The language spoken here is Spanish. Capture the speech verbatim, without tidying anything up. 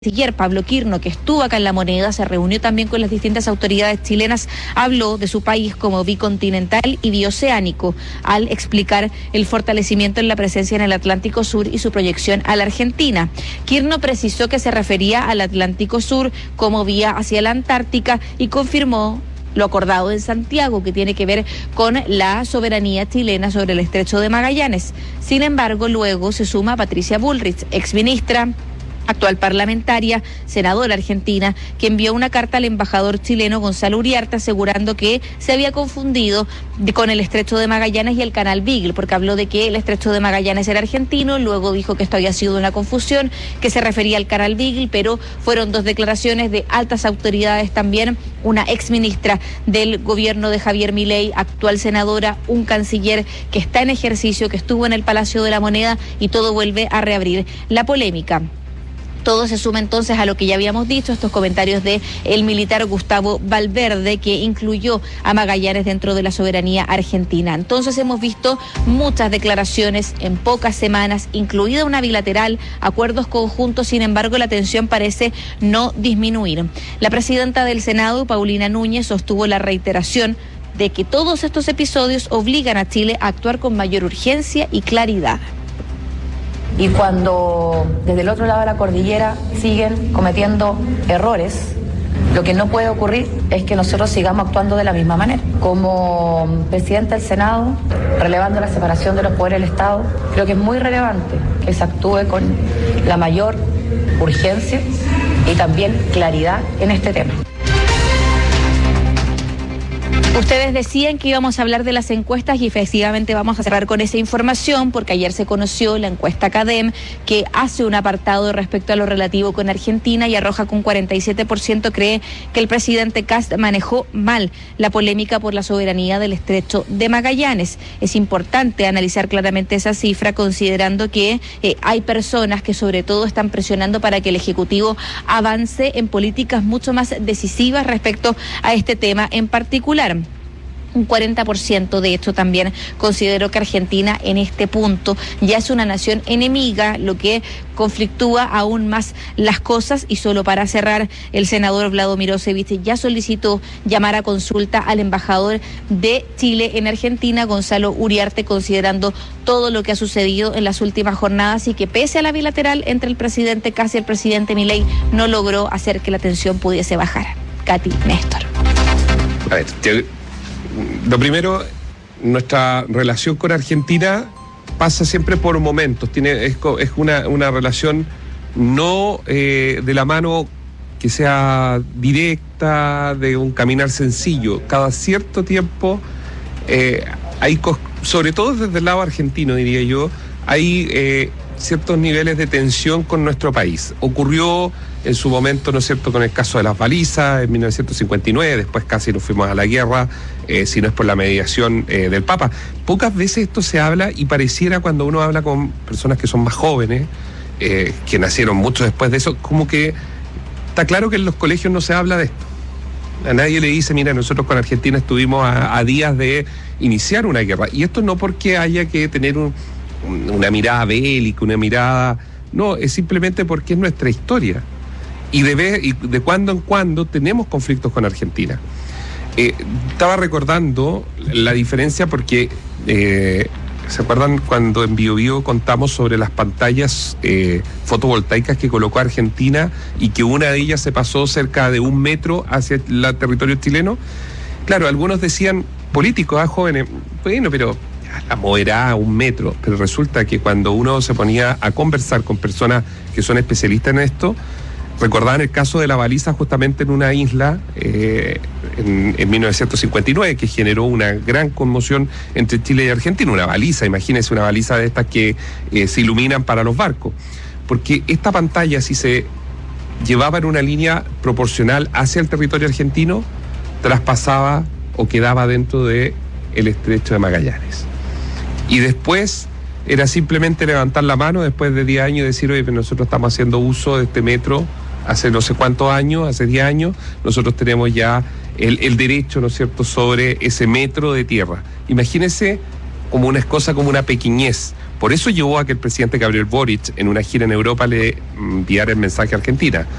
Ayer Pablo Quirno, que estuvo acá en La Moneda, se reunió también con las distintas autoridades chilenas, habló de su país como bicontinental y bioceánico, al explicar el fortalecimiento en la presencia en el Atlántico Sur y su proyección a la Argentina. Quirno precisó que se refería al Atlántico Sur como vía hacia la Antártica y confirmó lo acordado en Santiago, que tiene que ver con la soberanía chilena sobre el Estrecho de Magallanes. Sin embargo, luego se suma Patricia Bullrich, exministra, actual parlamentaria, senadora argentina, que envió una carta al embajador chileno Gonzalo Uriarte asegurando que se había confundido de, con el Estrecho de Magallanes y el Canal Beagle, porque habló de que el Estrecho de Magallanes era argentino, luego dijo que esto había sido una confusión, que se refería al Canal Beagle, pero fueron dos declaraciones de altas autoridades también, una exministra del gobierno de Javier Milei, actual senadora, un canciller que está en ejercicio, que estuvo en el Palacio de la Moneda, y todo vuelve a reabrir la polémica. Todo se suma entonces a lo que ya habíamos dicho, estos comentarios de el militar Gustavo Valverde, que incluyó a Magallanes dentro de la soberanía argentina. Entonces hemos visto muchas declaraciones en pocas semanas, incluida una bilateral, acuerdos conjuntos. Sin embargo, la tensión parece no disminuir. La presidenta del Senado, Paulina Núñez, sostuvo la reiteración de que todos estos episodios obligan a Chile a actuar con mayor urgencia y claridad. Y cuando desde el otro lado de la cordillera siguen cometiendo errores, lo que no puede ocurrir es que nosotros sigamos actuando de la misma manera. Como presidente del Senado, relevando la separación de los poderes del Estado, creo que es muy relevante que se actúe con la mayor urgencia y también claridad en este tema. Ustedes decían que íbamos a hablar de las encuestas y efectivamente vamos a cerrar con esa información, porque ayer se conoció la encuesta CADEM, que hace un apartado respecto a lo relativo con Argentina y arroja que un cuarenta y siete por ciento cree que el presidente Kast manejó mal la polémica por la soberanía del Estrecho de Magallanes. Es importante analizar claramente esa cifra, considerando que eh, hay personas que sobre todo están presionando para que el Ejecutivo avance en políticas mucho más decisivas respecto a este tema en particular. Un cuarenta por ciento de hecho también consideró que Argentina en este punto ya es una nación enemiga, lo que conflictúa aún más las cosas. Y solo para cerrar, el senador Vlado Mirosevic ya solicitó llamar a consulta al embajador de Chile en Argentina, Gonzalo Uriarte, considerando todo lo que ha sucedido en las últimas jornadas y que pese a la bilateral entre el presidente Kast y el presidente Milei no logró hacer que la tensión pudiese bajar. Katy, Néstor. A ver, te... Lo primero, nuestra relación con Argentina pasa siempre por momentos, tiene, es, es una, una relación no eh, de la mano que sea directa, de un caminar sencillo. Cada cierto tiempo eh, hay, sobre todo desde el lado argentino, diría yo, hay eh, ciertos niveles de tensión con nuestro país. Ocurrió en su momento, ¿no es cierto?, con el caso de las balizas en mil novecientos cincuenta y nueve, después casi nos fuimos a la guerra, eh, si no es por la mediación eh, del Papa. Pocas veces esto se habla y pareciera, cuando uno habla con personas que son más jóvenes, eh, que nacieron mucho después de eso, como que está claro que en los colegios no se habla de esto. A nadie le dice, mira, nosotros con Argentina estuvimos a, a días de iniciar una guerra. Y esto no porque haya que tener un, una mirada bélica, una mirada... No, es simplemente porque es nuestra historia. Y de, vez, y de cuando en cuando tenemos conflictos con Argentina. Eh, estaba recordando la diferencia porque, eh, ¿se acuerdan cuando en Bio Bio contamos sobre las pantallas eh, fotovoltaicas que colocó Argentina y que una de ellas se pasó cerca de un metro hacia el territorio chileno? Claro, algunos decían, políticos, ah, jóvenes, bueno, pero la moverá a un metro, pero resulta que cuando uno se ponía a conversar con personas que son especialistas en esto, recordaban el caso de la baliza justamente en una isla eh, en, en mil novecientos cincuenta y nueve, que generó una gran conmoción entre Chile y Argentina. Una baliza, imagínense una baliza de estas que eh, se iluminan para los barcos. Porque esta pantalla, si se llevaba en una línea proporcional hacia el territorio argentino, traspasaba o quedaba dentro del Estrecho de Magallanes. Y después era simplemente levantar la mano después de diez años y decir, oye, pero nosotros estamos haciendo uso de este metro hace no sé cuántos años, hace diez años, nosotros tenemos ya el, el derecho, ¿no es cierto?, sobre ese metro de tierra. Imagínense como una cosa, como una pequeñez, Por eso llevó a que el presidente Gabriel Boric, en una gira en Europa, le enviara el mensaje a Argentina.